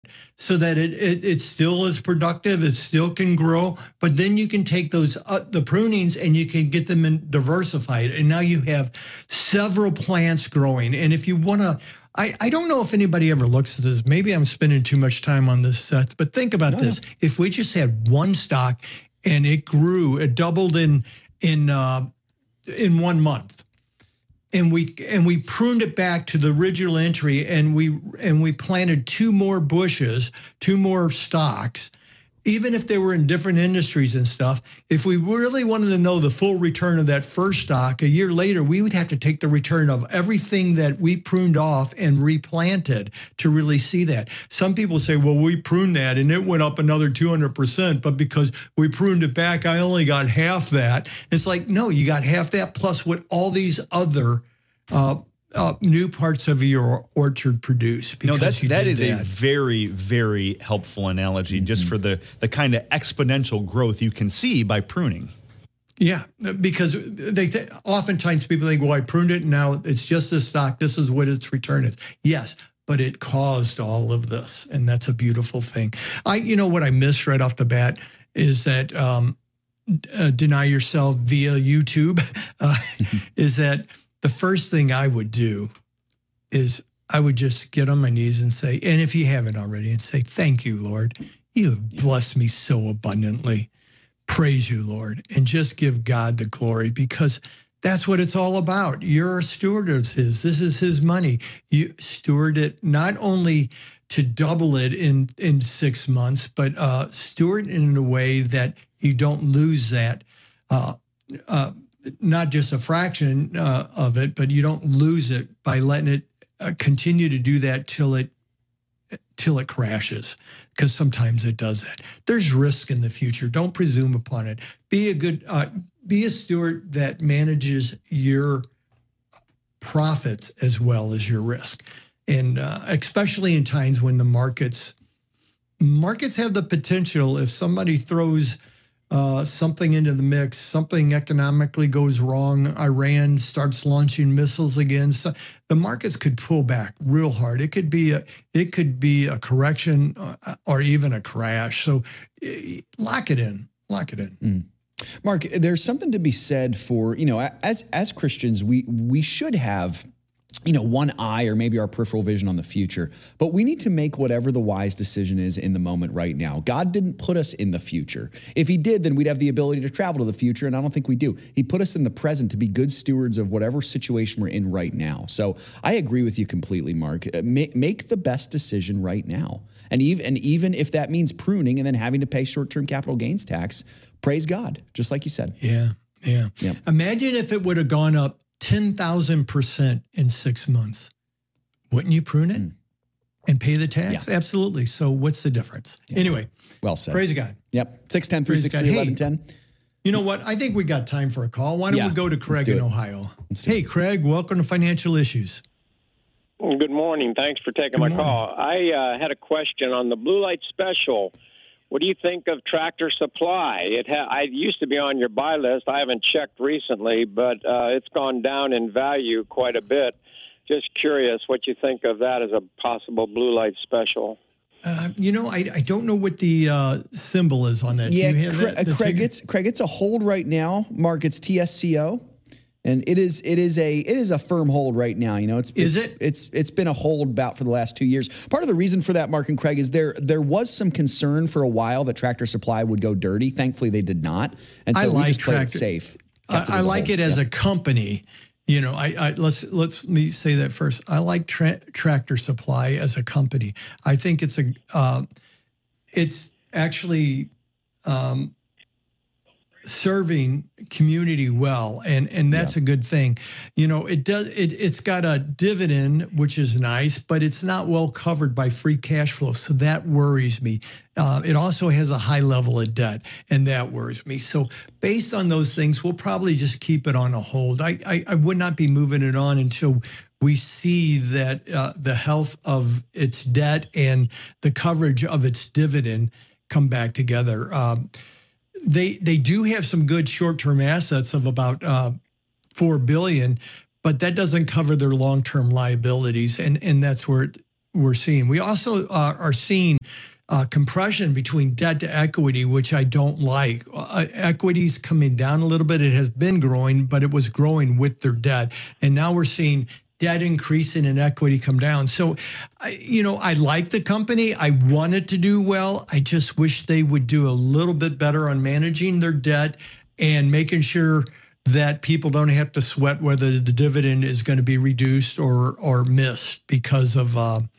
so that it still is productive, it still can grow, but then you can take those the prunings and you can get them diversified, and now you have several plants growing. And if you want to, I don't know if anybody ever looks at this. Maybe I'm spending too much time on this, Seth, but think about this. If we just had one stock and it grew, it doubled in 1 month. And we pruned it back to the original entry, and we planted 2 more bushes, 2 more stocks, even if they were in different industries and stuff. If we really wanted to know the full return of that first stock, a year later, we would have to take the return of everything that we pruned off and replanted to really see that. Some people say, well, we pruned that and it went up another 200%, but because we pruned it back, I only got half that. It's like, no, you got half that plus what all these other new parts of your orchard produce. No, that is a very, very helpful analogy, just for the kind of exponential growth you can see by pruning. Yeah, because oftentimes people think, well, I pruned it and now it's just this stock. This is what its return is. Yes, but it caused all of this, and that's a beautiful thing. What I missed right off the bat is that deny yourself via YouTube is that the first thing I would do is I would just get on my knees and say, and if you haven't already, and say, thank you, Lord. You have blessed me so abundantly. Praise you, Lord. And just give God the glory, because that's what it's all about. You're a steward of his. This is his money. You steward it not only to double it in 6 months, but steward it in a way that you don't lose that not just a fraction of it, but you don't lose it by letting it continue to do that till it crashes, because sometimes it does that. There's risk in the future. Don't presume upon it. Be a steward that manages your profits as well as your risk, and especially in times when the markets have the potential. If somebody throws something into the mix, something economically goes wrong, Iran starts launching missiles again, so the markets could pull back real hard. It could be a correction or even a crash. So lock it in. Mark, there's something to be said for, as Christians, we should have one eye or maybe our peripheral vision on the future, but we need to make whatever the wise decision is in the moment right now. God didn't put us in the future. If he did, then we'd have the ability to travel to the future, and I don't think we do. He put us in the present to be good stewards of whatever situation we're in right now. So I agree with you completely, Mark. Make the best decision right now. And even if that means pruning and then having to pay short-term capital gains tax, praise God, just like you said. Yeah. Imagine if it would have gone up 10,000% in 6 months. Wouldn't you prune it and pay the tax? Yeah. Absolutely. So what's the difference? Yeah. Anyway, well said. Praise God. Yep. 610-363-1110. You know what? I think we got time for a call. Why don't we go to Craig in Ohio? Hey, Craig, welcome to Financial Issues. Good morning. Thanks for taking my call. I had a question on the Blue Light Special. What do you think of Tractor Supply? I used to be on your buy list. I haven't checked recently, but it's gone down in value quite a bit. Just curious what you think of that as a possible Blue Light Special. I don't know what the symbol is on that. Yeah, Craig, it's a hold right now. Mark, it's TSCO. And it is a firm hold right now. It's been a hold bout for the last 2 years. Part of the reason for that, Mark and Craig, is there was some concern for a while that Tractor Supply would go dirty. Thankfully, they did not, and so we just played it safe. I like it as a company. Let me say that first. I like Tractor Supply as a company. I think it's actually serving community well, and that's a good thing. It's got a dividend, which is nice, but it's not well covered by free cash flow, so that worries me. It also has a high level of debt, and that worries me. So based on those things, we'll probably just keep it on a hold. I would not be moving it on until we see that the health of its debt and the coverage of its dividend come back together. They do have some good short-term assets of about $4 billion, but that doesn't cover their long-term liabilities, and that's where we're seeing. We also are seeing compression between debt to equity, which I don't like. Equity's coming down a little bit. It has been growing, but it was growing with their debt. And now we're seeing debt increasing and equity come down. So, I like the company. I want it to do well. I just wish they would do a little bit better on managing their debt and making sure that people don't have to sweat whether the dividend is going to be reduced or missed because of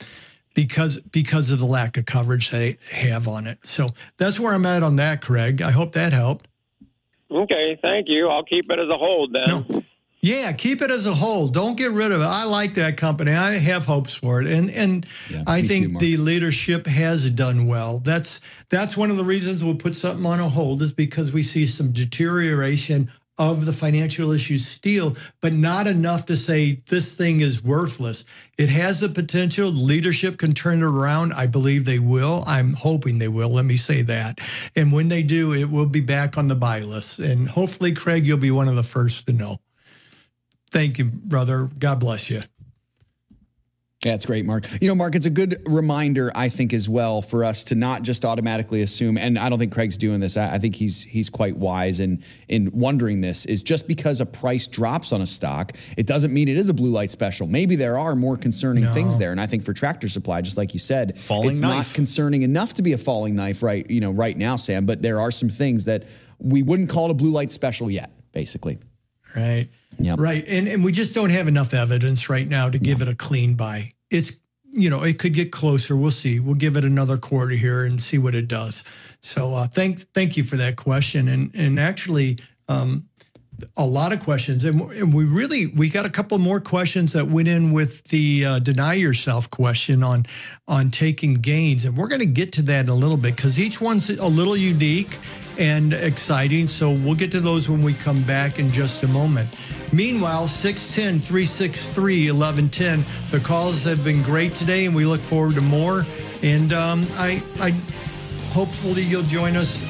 the lack of coverage they have on it. So that's where I'm at on that, Craig. I hope that helped. Okay, thank you. I'll keep it as a hold then. No. Yeah, keep it as a whole. Don't get rid of it. I like that company. I have hopes for it. And I think the leadership has done well. That's one of the reasons we'll put something on a hold, is because we see some deterioration of the financial issues still, but not enough to say this thing is worthless. It has the potential. Leadership can turn it around. I believe they will. I'm hoping they will. Let me say that. And when they do, it will be back on the buy list. And hopefully, Craig, you'll be one of the first to know. Thank you, brother. God bless you. Yeah, it's great, Mark. Mark, it's a good reminder, I think, as well, for us to not just automatically assume, and I don't think Craig's doing this. I think he's quite wise in wondering this, is just because a price drops on a stock, it doesn't mean it is a blue light special. Maybe there are more concerning things there. And I think for Tractor Supply, just like you said, it's not concerning enough to be a falling knife right now, Sam, but there are some things that we wouldn't call it a blue light special yet, basically. Right. Yep. Right. And we just don't have enough evidence right now to give it a clean buy. It's, it could get closer. We'll see. We'll give it another quarter here and see what it does. So thank you for that question. And actually, a lot of questions. And we got a couple more questions that went in with the deny yourself question on taking gains. And we're going to get to that in a little bit because each one's a little unique and exciting. So we'll get to those when we come back in just a moment. Meanwhile, 610-363-1110. The calls have been great today, and we look forward to more. And I hopefully you'll join us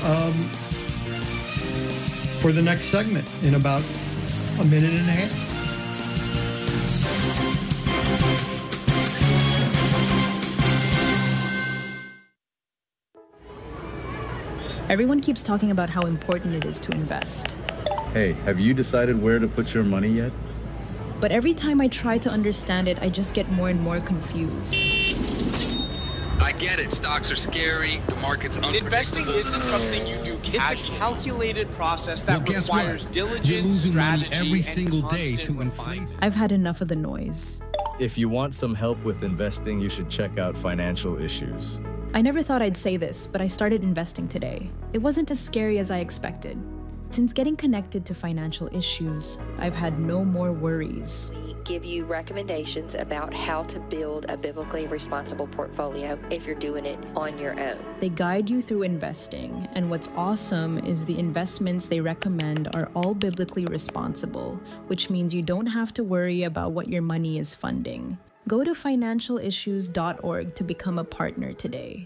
for the next segment in about a minute and a half. Everyone keeps talking about how important it is to invest. Hey, have you decided where to put your money yet? But every time I try to understand it, I just get more and more confused. I get it. Stocks are scary. The market's unpredictable. Investing isn't something you do casually. It's a calculated process that requires diligence, You're losing strategy, money every and single day constant to refinement. I've had enough of the noise. If you want some help with investing, you should check out Financial Issues. I never thought I'd say this, but I started investing today. It wasn't as scary as I expected. Since getting connected to Financial Issues, I've had no more worries. We give you recommendations about how to build a biblically responsible portfolio if you're doing it on your own. They guide you through investing, and what's awesome is the investments they recommend are all biblically responsible, which means you don't have to worry about what your money is funding. Go to financialissues.org to become a partner today.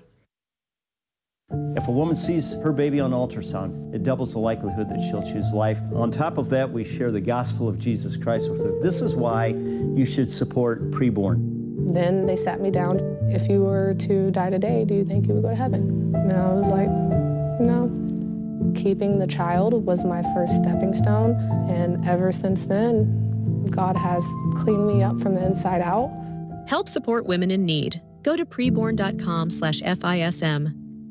If a woman sees her baby on ultrasound, it doubles the likelihood that she'll choose life. On top of that, we share the gospel of Jesus Christ with her. This is why you should support Preborn. Then they sat me down. If you were to die today, do you think you would go to heaven? And I was like, no. Keeping the child was my first stepping stone. And ever since then, God has cleaned me up from the inside out. Help support women in need. Go to preborn.com/FISM.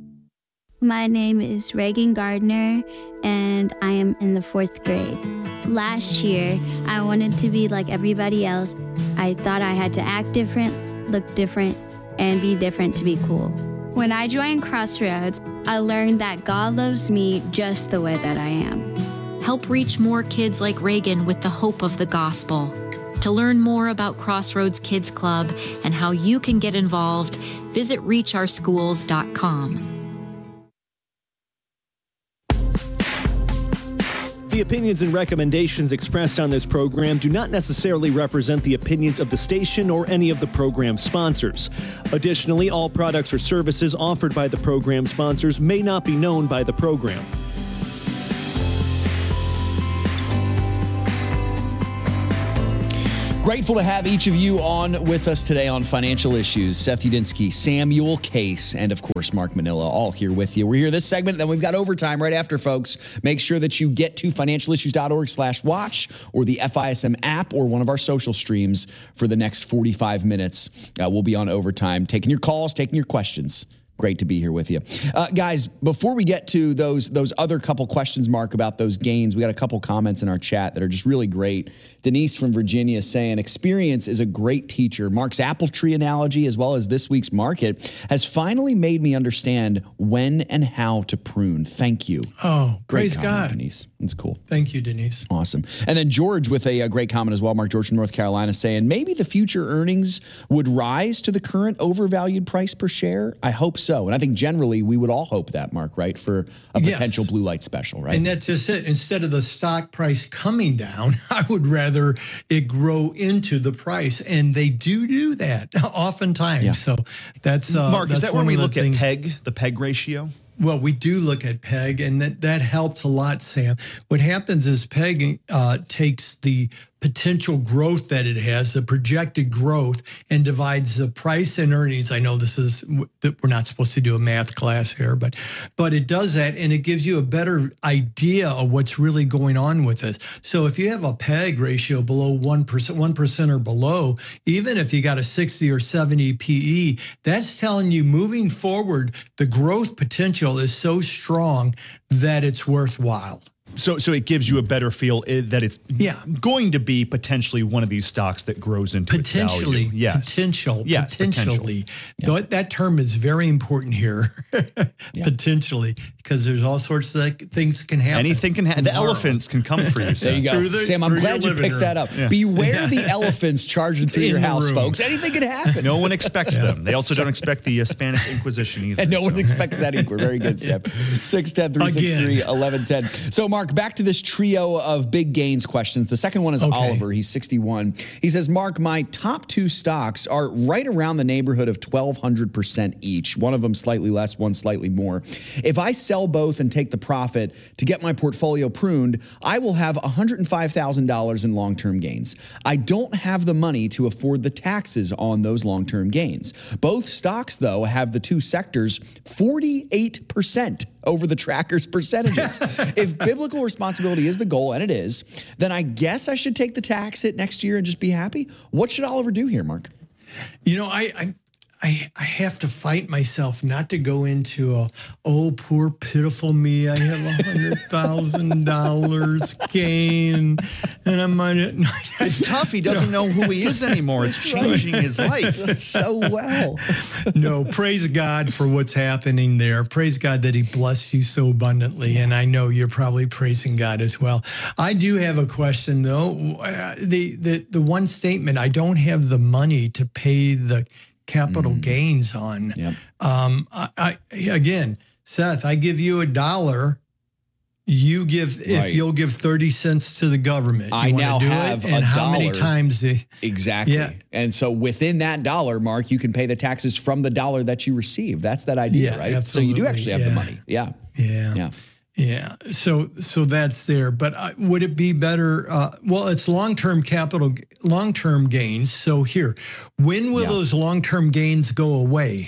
My name is Reagan Gardner, and I am in the 4th grade. Last year, I wanted to be like everybody else. I thought I had to act different, look different, and be different to be cool. When I joined Crossroads, I learned that God loves me just the way that I am. Help reach more kids like Reagan with the hope of the gospel. To learn more about Crossroads Kids Club and how you can get involved, visit reachOurschools.com. The opinions and recommendations expressed on this program do not necessarily represent the opinions of the station or any of the program sponsors. Additionally, all products or services offered by the program sponsors may not be known by the program. Grateful to have each of you on with us today on Financial Issues. Seth Udinsky, Samuel Case, and of course, Mark Manila, all here with you. We're here this segment, then we've got overtime right after, folks. Make sure that you get to financialissues.org/watch or the FISM app or one of our social streams for the next 45 minutes. We'll be on overtime, taking your calls, taking your questions. Great to be here with you. Guys, before we get to those other couple questions, Mark, about those gains, we got a couple comments in our chat that are just really great. Denise from Virginia saying, experience is a great teacher. Mark's apple tree analogy, as well as this week's market, has finally made me understand when and how to prune. Thank you. Oh, praise comment, God. Denise. It's cool. Thank you, Denise. Awesome. And then George with a great comment as well. Mark George from North Carolina saying, maybe the future earnings would rise to the current overvalued price per share. I hope so. And I think generally we would all hope that, Mark, right? For a potential blue light special, right? And that's just it. Instead of the stock price coming down, I would rather it grow into the price. And they do that oftentimes. Yeah. So that's Mark, that's is that when we look at PEG, the PEG ratio? Well, we do look at PEG, and that helps a lot, Sam. What happens is PEG takes the potential growth that it has, the projected growth, and divides the price and earnings. I know that we're not supposed to do a math class here, but it does that, and it gives you a better idea of what's really going on with this. So if you have a PEG ratio below 1% or below, even if you got a 60 or 70 PE, that's telling you moving forward, the growth potential is so strong that it's worthwhile. So it gives you a better feel that it's going to be potentially one of these stocks that grows into its value. Yes. Potentially. Yeah. That term is very important here. Potentially, because there's all sorts of things can happen. Anything can happen. The elephants can come for you. There you go. Sam, I'm glad you picked that up. Yeah. Beware the elephants charging through your house, folks. Anything can happen. No one expects them. They also don't expect the Spanish Inquisition either. And no one expects that either. Very good, Sam. 610-363-1110. So, Mark, back to this trio of big gains questions. The second one is Oliver. He's 61. He says, Mark, my top two stocks are right around the neighborhood of 1,200% each. One of them slightly less, one slightly more. If I sell both and take the profit to get my portfolio pruned, I will have $105,000 in long-term gains. I don't have the money to afford the taxes on those long-term gains. Both stocks, though, have the two sectors 48% over the tracker's percentages. If biblical responsibility is the goal, and it is, then I guess I should take the tax hit next year and just be happy. What should Oliver do here, Mark? You know, I have to fight myself not to go into poor pitiful me. I have $100,000 gain, and I might. It's tough. He doesn't know who he is anymore. It's changing his life so well. No, praise God for what's happening there. Praise God that He blessed you so abundantly, and I know you're probably praising God as well. I do have a question though. The one statement: I don't have the money to pay the capital gains on. Yep. Again, Seth, I give you $1. You give if you'll give 30 cents to the government. I now have it? And how many times? Exactly. Yeah. And so within that dollar, Mark, you can pay the taxes from the dollar that you receive. That's that idea, right? Absolutely. So you do actually have the money. Yeah. Yeah. So that's there. But would it be better? Well, it's long-term gains. So here, when will those long-term gains go away?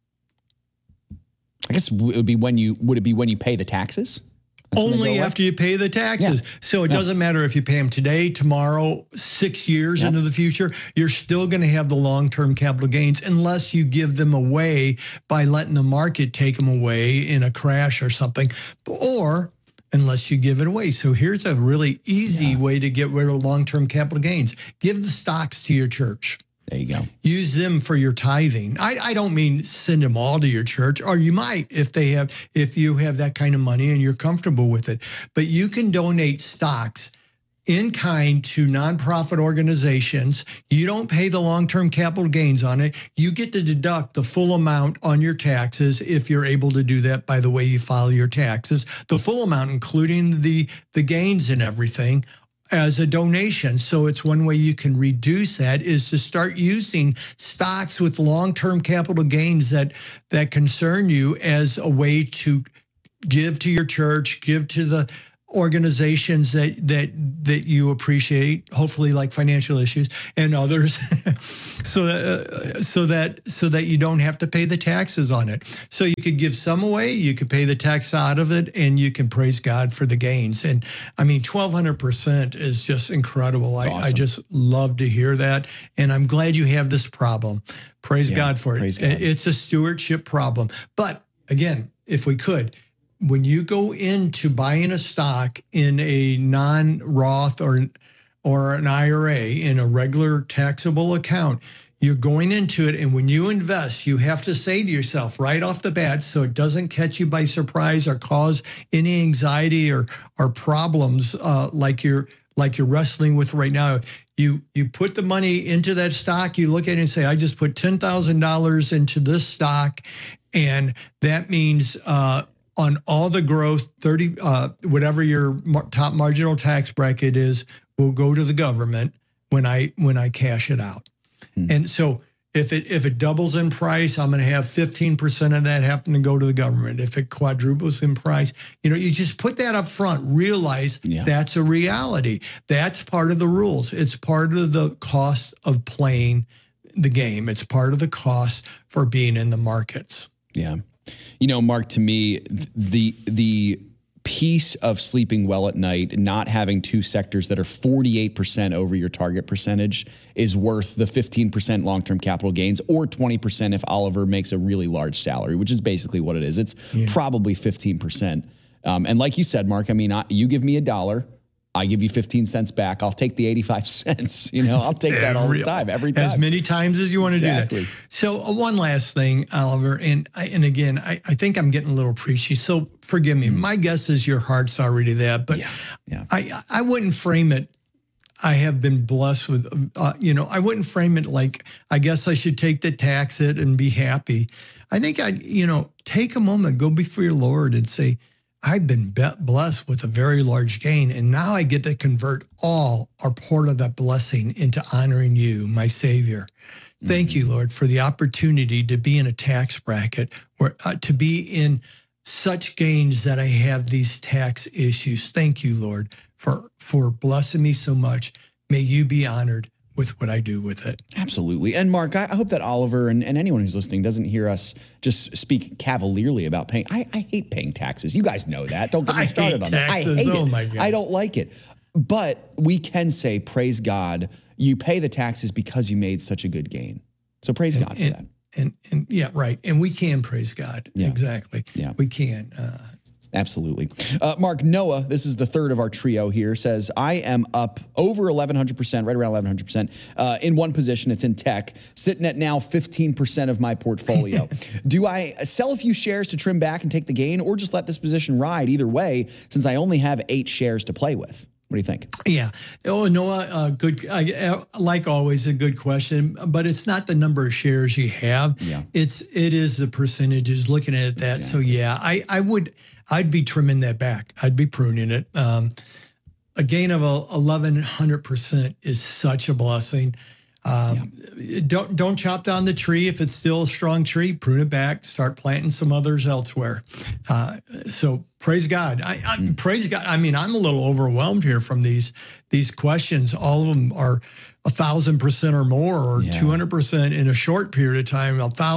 I guess it would be when you pay the taxes? Only after you pay the taxes. Yeah. So it doesn't matter if you pay them today, tomorrow, 6 years into the future, you're still going to have the long-term capital gains unless you give them away by letting the market take them away in a crash or something, or unless you give it away. So here's a really easy way to get rid of long-term capital gains. Give the stocks to your church. There you go. Use them for your tithing. I don't mean send them all to your church, or you might if you have that kind of money and you're comfortable with it. But you can donate stocks in kind to nonprofit organizations. You don't pay the long-term capital gains on it. You get to deduct the full amount on your taxes if you're able to do that by the way you file your taxes. The full amount, including the gains and everything, as a donation. So it's one way you can reduce that is to start using stocks with long-term capital gains that concern you as a way to give to your church, give to the organizations that you appreciate, hopefully like Financial Issues and others, so that you don't have to pay the taxes on it. So you could give some away, you could pay the tax out of it, and you can praise God for the gains. And I mean, 1,200% is just incredible. Awesome. I just love to hear that, and I'm glad you have this problem. Praise God for it. God. It's a stewardship problem. But again, if we could, when you go into buying a stock in a non-Roth or an IRA in a regular taxable account, you're going into it, and when you invest, you have to say to yourself right off the bat, so it doesn't catch you by surprise or cause any anxiety or problems like you're wrestling with right now. You put the money into that stock, you look at it and say, I just put $10,000 into this stock, and that means on all the growth, 30 whatever your top marginal tax bracket is, will go to the government when I cash it out. And so if it doubles in price, I'm going to have 15% of that having to go to the government. If it quadruples in price, you just put that up front. Realize that's a reality. That's part of the rules. It's part of the cost of playing the game. It's part of the cost for being in the markets. Yeah. Mark, to me, the piece of sleeping well at night, not having two sectors that are 48% over your target percentage, is worth the 15% long-term capital gains, or 20% if Oliver makes a really large salary, which is basically what it is. It's probably 15%. And like you said, Mark, I mean, you give me $1, I give you 15 cents back. I'll take the 85 cents. I'll take that all the time, every time. As many times as you want to do that. So one last thing, Oliver, and again, I think I'm getting a little preachy, so forgive me. My guess is your heart's already there, but I wouldn't frame it. I have been blessed with, I wouldn't frame it like, I guess I should take the tax hit and be happy. I think take a moment, go before your Lord and say, I've been blessed with a very large gain, and now I get to convert all or part of that blessing into honoring you, my Savior. Thank you, Lord, for the opportunity to be in a tax bracket, or to be in such gains that I have these tax issues. Thank you, Lord, for blessing me so much. May you be honored with what I do with it. Absolutely. And Mark, I hope that Oliver and anyone who's listening doesn't hear us just speak cavalierly about paying. I hate paying taxes. You guys know that. Don't get me started on that. I hate it. My God. I don't like it. But we can say, praise God, you pay the taxes because you made such a good gain. So praise God for that. And yeah, right. And we can praise God. Yeah. Exactly. Yeah. We can. Absolutely. Mark, Noah, this is the third of our trio here, says, I am up over 1,100%, right around 1,100% in one position. It's in tech, sitting at now 15% of my portfolio. Do I sell a few shares to trim back and take the gain, or just let this position ride? Either way, since I only have 8 shares to play with. What do you think? Yeah. Oh, Noah, good. Like always, a good question, but it's not the number of shares you have. Yeah. It is the percentages, looking at that. Exactly. So yeah, I'd be trimming that back. I'd be pruning it. A gain of 1,100% is such a blessing. Don't chop down the tree if it's still a strong tree. Prune it back. Start planting some others elsewhere. So praise God. Praise God. I mean, I'm a little overwhelmed here from these questions. All of them are 1,000% or more, or 200% in a short period of time.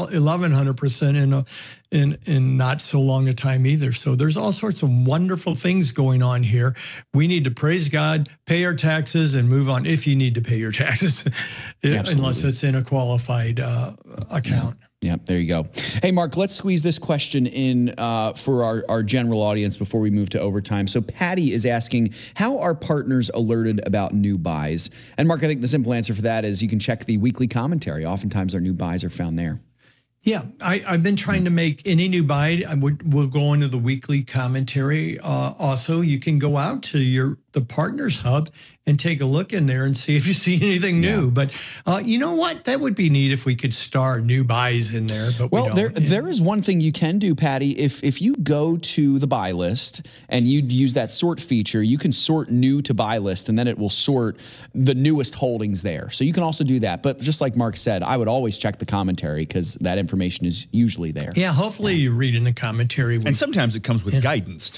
1,100% in not so long a time either. So there's all sorts of wonderful things going on here. We need to praise God, pay our taxes, and move on. If you need to pay your taxes, unless it's in a qualified account. Yeah, there you go. Hey, Mark, let's squeeze this question in for our general audience before we move to overtime. So Patty is asking, how are partners alerted about new buys? And Mark, I think the simple answer for that is you can check the weekly commentary. Oftentimes our new buys are found there. Yeah, I've been trying to make any new buy. We'll go into the weekly commentary. Also, you can go out to the Partners Hub and take a look in there and see if you see anything new. But you know what? That would be neat if we could star new buys in there. But there is one thing you can do, Patty. If you go to the buy list and you use that sort feature, you can sort new to buy list, and then it will sort the newest holdings there. So you can also do that. But just like Mark said, I would always check the commentary because that information is usually there. Yeah, hopefully you read in the commentary. And sometimes it comes with guidance too.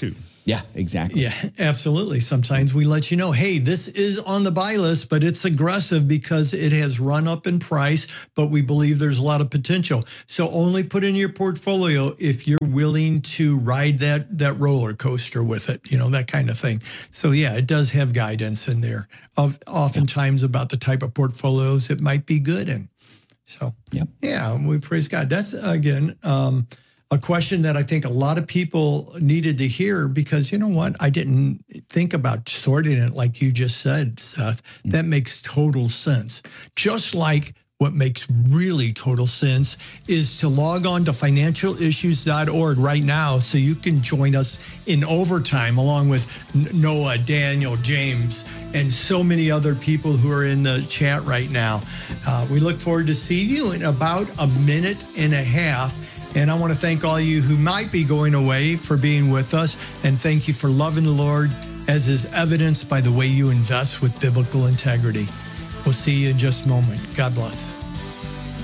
Yeah, exactly. Yeah, absolutely. Sometimes we let you know, hey, this is on the buy list, but it's aggressive because it has run up in price, but we believe there's a lot of potential. So only put in your portfolio if you're willing to ride that roller coaster with it, that kind of thing. So yeah, it does have guidance in there oftentimes about the type of portfolios it might be good in. So yeah, we praise God. That's, again, a question that I think a lot of people needed to hear, because you know what? I didn't think about sorting it like you just said, Seth. That makes total sense. Just like what makes really total sense is to log on to financialissues.org right now so you can join us in overtime along with Noah, Daniel, James, and so many other people who are in the chat right now. We look forward to seeing you in about a minute and a half. And I want to thank all you who might be going away for being with us. And thank you for loving the Lord, as is evidenced by the way you invest with biblical integrity. We'll see you in just a moment. God bless.